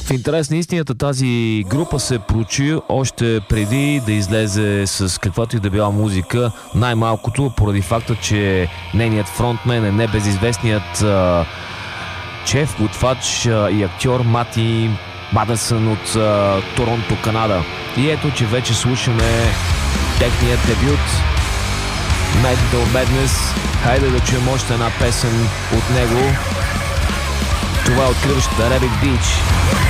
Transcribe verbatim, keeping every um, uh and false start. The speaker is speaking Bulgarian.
В интерес на истината тази група се прочи още преди да излезе с каквато и да била музика, най-малкото поради факта, че нейният фронтмен е небезизвестният а, шеф, готвач а, и актьор Мати Мадъсън от а, Торонто, Канада. И ето, че вече слушаме техният дебют Metal Madness. Хайде да чуем още една песен от него. Това е откриващата Rabbit Beach.